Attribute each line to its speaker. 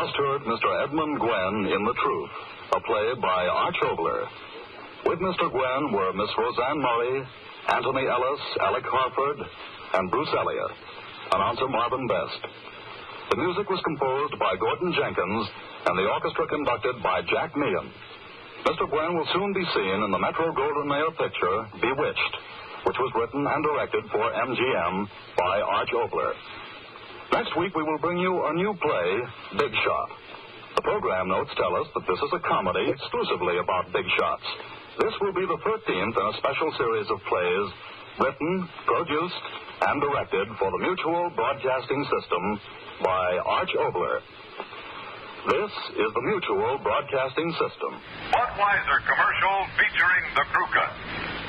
Speaker 1: just heard Mr. Edmund Gwenn in The Truth, a play by Arch Obler. With Mr. Gwenn were Miss Roseanne Murray, Anthony Ellis, Alec Harford, and Bruce Elliott. Announcer Marvin Best. The music was composed by Gordon Jenkins, and the orchestra conducted by Jack Meehan. Mr. Gwenn will soon be seen in the Metro Goldwyn Mayer picture, Bewitched, which was written and directed for MGM by Arch Obler. Next week, we will bring you a new play, Big Shot. The program notes tell us that this is a comedy exclusively about big shots. This will be the 13th in a special series of plays written, produced, and directed for the Mutual Broadcasting System by Arch Obler. This is the Mutual Broadcasting System.
Speaker 2: Budweiser commercial featuring the Crew Cut.